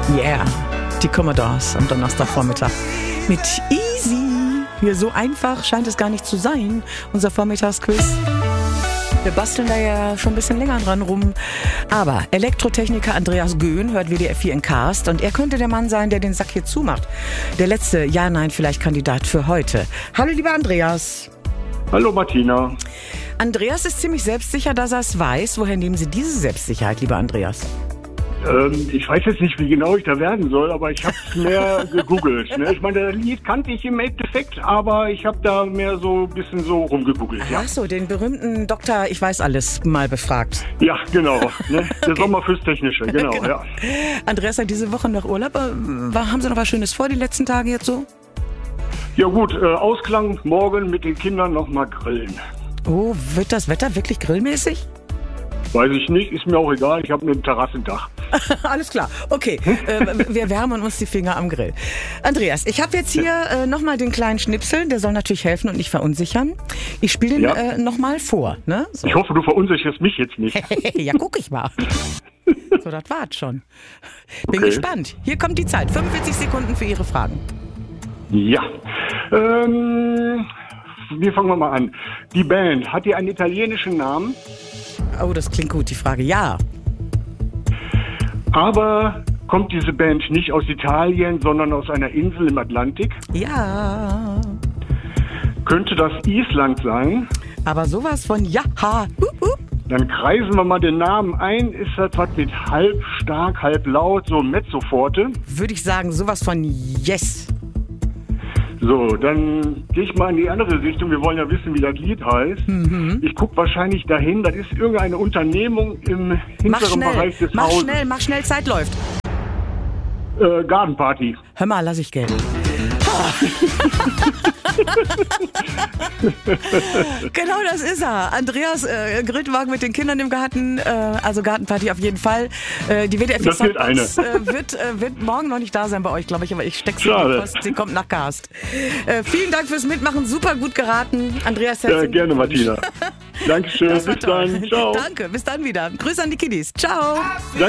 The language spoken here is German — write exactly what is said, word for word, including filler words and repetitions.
Yeah, die Commodores am Donnerstagvormittag mit Easy. Hier so einfach scheint es gar nicht zu sein, unser Vormittagsquiz. Wir basteln da ja schon ein bisschen länger dran rum. Aber Elektrotechniker Andreas Göhn hört W D R vier in Cast und er könnte der Mann sein, der den Sack hier zumacht. Der letzte Ja-Nein-Vielleicht-Kandidat für heute. Hallo, lieber Andreas. Hallo, Martina. Andreas ist ziemlich selbstsicher, dass er es weiß. Woher nehmen Sie diese Selbstsicherheit, lieber Andreas? Ähm, ich weiß jetzt nicht, wie genau ich da werden soll, aber ich habe es mehr gegoogelt. Ne? Ich meine, das Lied kannte ich im Endeffekt, aber ich habe da mehr so ein bisschen so rumgegoogelt. Ja. Ach so, den berühmten Doktor Ich weiß alles mal befragt. Ja, genau. Ne? Der okay. Sommer fürs Technische, genau. genau. Ja. Andreas hat diese Woche noch Urlaub. War, haben Sie noch was Schönes vor, die letzten Tage jetzt so? Ja gut, äh, Ausklang, morgen mit den Kindern nochmal grillen. Oh, wird das Wetter wirklich grillmäßig? Weiß ich nicht, ist mir auch egal, ich habe ein Terrassendach. Alles klar, okay, äh, wir wärmen uns die Finger am Grill. Andreas, ich habe jetzt hier äh, nochmal den kleinen Schnipsel, der soll natürlich helfen und nicht verunsichern. Ich spiele den ja. äh, nochmal vor. Ne? So. Ich hoffe, du verunsicherst mich jetzt nicht. Ja, guck ich mal. So, das war's schon. Bin okay. gespannt. Hier kommt die Zeit, fünfundvierzig Sekunden für Ihre Fragen. Ja, ähm... Wie fangen wir mal an? Die Band, hat die einen italienischen Namen? Oh, das klingt gut, die Frage. Ja. Aber kommt diese Band nicht aus Italien, sondern aus einer Insel im Atlantik? Ja. Könnte das Island sein? Aber sowas von ja. Ha. Uh, uh. Dann kreisen wir mal den Namen ein. Ist das was mit halb stark, halb laut, so Mezzoforte? Würde ich sagen, sowas von yes. So, dann gehe ich mal in die andere Richtung. Wir wollen ja wissen, wie das Lied heißt. Mhm. Ich gucke wahrscheinlich dahin. Das ist irgendeine Unternehmung im hinteren Bereich des mach Hauses. Mach schnell, mach schnell, Zeit läuft. Äh, Gartenparty. Hör mal, lass ich Geld. Genau, das ist er. Andreas äh, Grillwagen mit den Kindern im Garten, äh, also Gartenparty auf jeden Fall. Äh, die W D R vier das wird, eine. Äh, wird, äh, wird morgen noch nicht da sein bei euch, glaube ich, aber ich stecke sie in die Post, sie kommt nach Cast. Äh, vielen Dank fürs Mitmachen, super gut geraten. Andreas, ja, gerne, Martina. Dankeschön, bis toll. dann, ciao. Danke, bis dann wieder. Grüße an die Kiddies, ciao.